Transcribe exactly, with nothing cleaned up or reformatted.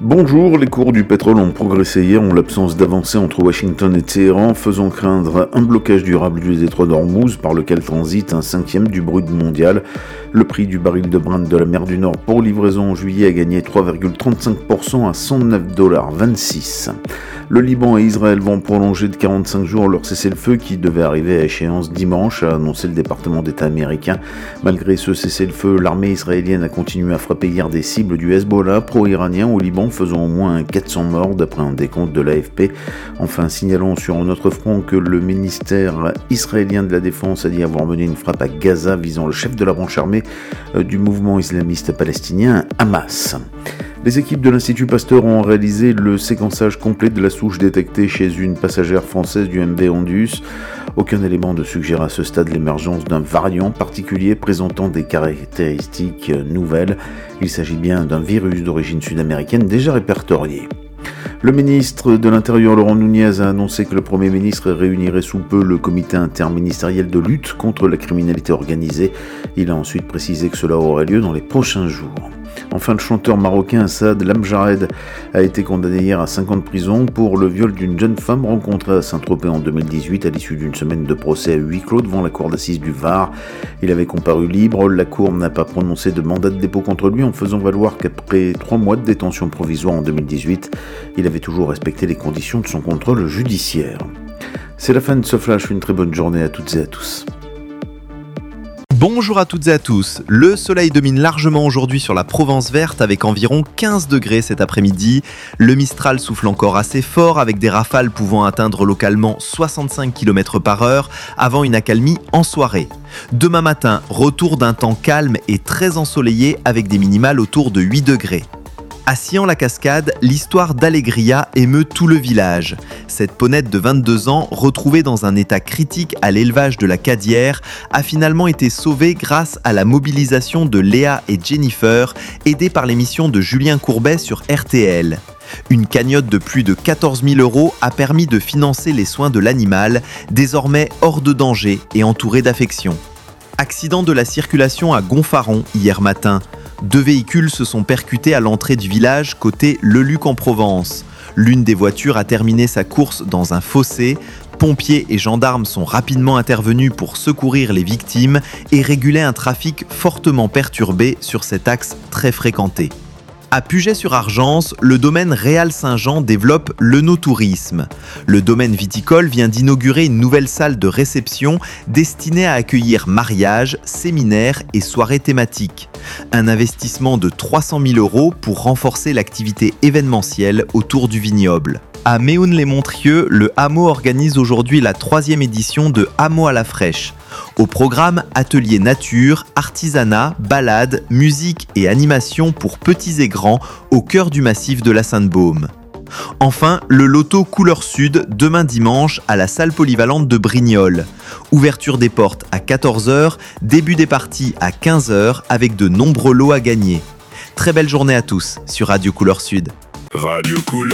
Bonjour, les cours du pétrole ont progressé hier en l'absence d'avancée entre Washington et Téhéran, faisant craindre un blocage durable du détroit d'Ormuz par lequel transite un cinquième du brut mondial. Le prix du baril de Brent de la mer du Nord pour livraison en juillet a gagné trois virgule trente-cinq pour cent à cent neuf virgule vingt-six dollars. Le Liban et Israël vont prolonger de quarante-cinq jours leur cessez-le-feu qui devait arriver à échéance dimanche, a annoncé le département d'État américain. Malgré ce cessez-le-feu, l'armée israélienne a continué à frapper hier des cibles du Hezbollah pro-iranien au Liban, faisant au moins quatre cents morts d'après un décompte de l'A F P. Enfin, signalons sur un autre front que le ministère israélien de la Défense a dit avoir mené une frappe à Gaza visant le chef de la branche armée du mouvement islamiste palestinien Hamas. Les équipes de l'Institut Pasteur ont réalisé le séquençage complet de la souche détectée chez une passagère française du M V Ondius. Aucun élément ne suggère à ce stade l'émergence d'un variant particulier présentant des caractéristiques nouvelles. Il s'agit bien d'un virus d'origine sud-américaine déjà répertorié. Le ministre de l'Intérieur Laurent Nunez a annoncé que le Premier ministre réunirait sous peu le comité interministériel de lutte contre la criminalité organisée. Il a ensuite précisé que cela aurait lieu dans les prochains jours. Enfin, le chanteur marocain Saad Lamjared a été condamné hier à cinq ans de prison pour le viol d'une jeune femme rencontrée à Saint-Tropez en deux mille dix-huit à l'issue d'une semaine de procès à huis clos devant la cour d'assises du Var. Il avait comparu libre. La cour n'a pas prononcé de mandat de dépôt contre lui en faisant valoir qu'après trois mois de détention provisoire en deux mille dix-huit, il avait toujours respecté les conditions de son contrôle judiciaire. C'est la fin de ce flash. Une très bonne journée à toutes et à tous. Bonjour à toutes et à tous. Le soleil domine largement aujourd'hui sur la Provence verte avec environ quinze degrés cet après-midi. Le Mistral souffle encore assez fort avec des rafales pouvant atteindre localement soixante-cinq kilomètres par heure avant une accalmie en soirée. Demain matin, retour d'un temps calme et très ensoleillé avec des minimales autour de huit degrés. À Sillans-la-Cascade, l'histoire d'Allegria émeut tout le village. Cette ponette de vingt-deux ans, retrouvée dans un état critique à l'élevage de la Cadière, a finalement été sauvée grâce à la mobilisation de Léa et Jennifer, aidées par l'émission de Julien Courbet sur R T L. Une cagnotte de plus de quatorze mille euros a permis de financer les soins de l'animal, désormais hors de danger et entouré d'affection. Accident de la circulation à Gonfaron hier matin. Deux véhicules se sont percutés à l'entrée du village côté Le Luc en Provence. L'une des voitures a terminé sa course dans un fossé. Pompiers et gendarmes sont rapidement intervenus pour secourir les victimes et réguler un trafic fortement perturbé sur cet axe très fréquenté. À Puget-sur-Argence, le domaine Réal Saint-Jean développe l'œnotourisme. Le domaine viticole vient d'inaugurer une nouvelle salle de réception destinée à accueillir mariages, séminaires et soirées thématiques. Un investissement de trois cent mille euros pour renforcer l'activité événementielle autour du vignoble. À Méhoun-les-Montrieux, le hameau organise aujourd'hui la troisième édition de Hameau à la fraîche. Au programme, ateliers nature, artisanat, balades, musique et animation pour petits et grands au cœur du massif de la Sainte-Baume. Enfin, le loto Couleur Sud demain dimanche à la salle polyvalente de Brignoles. Ouverture des portes à quatorze heures, début des parties à quinze heures avec de nombreux lots à gagner. Très belle journée à tous sur Radio Couleur Sud. Radio Couleur.